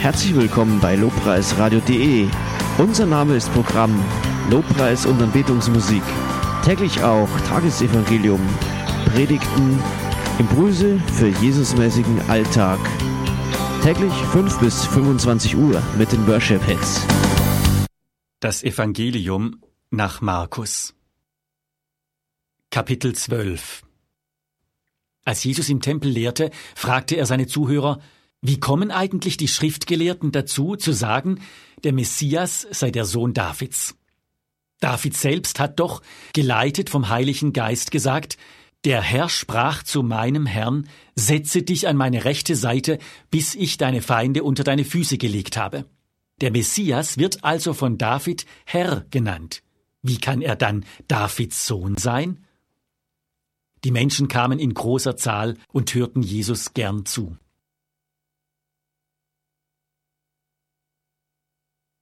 Herzlich willkommen bei lobpreisradio.de. Unser Name ist Programm Lobpreis und Anbetungsmusik. Täglich auch Tagesevangelium, Predigten, Impulse für Jesusmäßigen Alltag. Täglich 5 bis 25 Uhr mit den Worship-Hits. Das Evangelium nach Markus. Kapitel 12. Als Jesus im Tempel lehrte, fragte er seine Zuhörer: Wie kommen eigentlich die Schriftgelehrten dazu, zu sagen, der Messias sei der Sohn Davids? David selbst hat doch, geleitet vom Heiligen Geist, gesagt: Der Herr sprach zu meinem Herrn: Setze dich an meine rechte Seite, bis ich deine Feinde unter deine Füße gelegt habe. Der Messias wird also von David Herr genannt. Wie kann er dann Davids Sohn sein? Die Menschen kamen in großer Zahl und hörten Jesus gern zu.